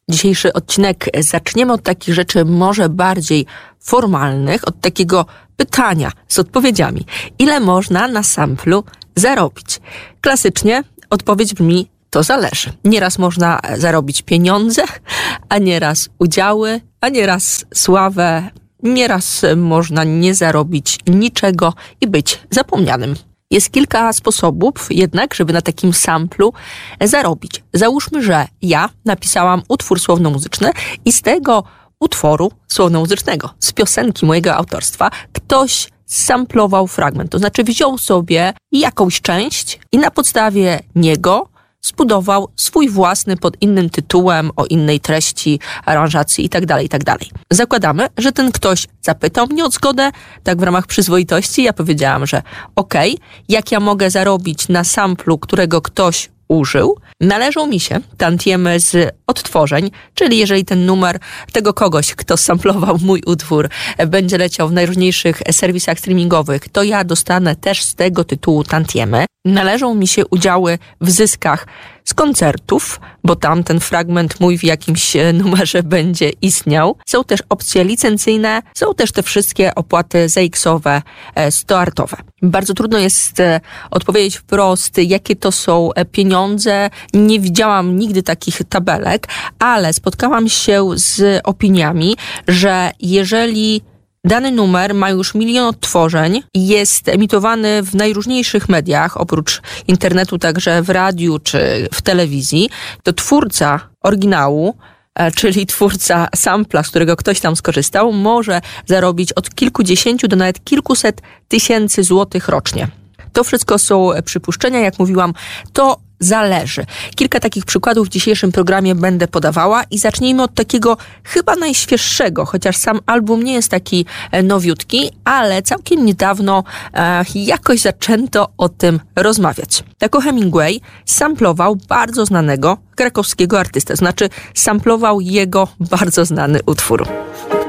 dzisiejszy odcinek zaczniemy od takich rzeczy może bardziej formalnych, od takiego pytania z odpowiedziami. Ile można na samplu zarobić? Klasycznie odpowiedź brzmi: to zależy. Nieraz można zarobić pieniądze, a nieraz udziały, a nieraz sławę. Nieraz można nie zarobić niczego i być zapomnianym. Jest kilka sposobów jednak, żeby na takim samplu zarobić. Załóżmy, że ja napisałam utwór słowno-muzyczny i z tego utworu słowno-muzycznego, z piosenki mojego autorstwa, ktoś samplował fragment. To znaczy wziął sobie jakąś część i na podstawie niego zbudował swój własny pod innym tytułem, o innej treści, aranżacji itd., itd. Zakładamy, że ten ktoś zapytał mnie o zgodę, tak w ramach przyzwoitości. Ja powiedziałam, że okej, jak ja mogę zarobić na samplu, którego ktoś użył, należą mi się tantiemy z odtworzeń, czyli jeżeli ten numer tego kogoś, kto samplował mój utwór, będzie leciał w najróżniejszych serwisach streamingowych, to ja dostanę też z tego tytułu tantiemy. Należą mi się udziały w zyskach z koncertów, bo tam ten fragment mój w jakimś numerze będzie istniał. Są też opcje licencyjne, są też te wszystkie opłaty ZX-owe, startowe. Bardzo trudno jest odpowiedzieć wprost, jakie to są pieniądze. Nie widziałam nigdy takich tabelek, ale spotkałam się z opiniami, że jeżeli dany numer ma już 1 000 000 odtworzeń, jest emitowany w najróżniejszych mediach, oprócz internetu także w radiu czy w telewizji, to twórca oryginału, czyli twórca sampla, z którego ktoś tam skorzystał, może zarobić od kilkudziesięciu do nawet kilkuset tysięcy złotych rocznie. To wszystko są przypuszczenia, jak mówiłam, to zależy. Kilka takich przykładów w dzisiejszym programie będę podawała i zacznijmy od takiego chyba najświeższego, chociaż sam album nie jest taki nowiutki, ale całkiem niedawno jakoś zaczęto o tym rozmawiać. Taco Hemingway samplował bardzo znanego krakowskiego artystę, znaczy samplował jego bardzo znany utwór.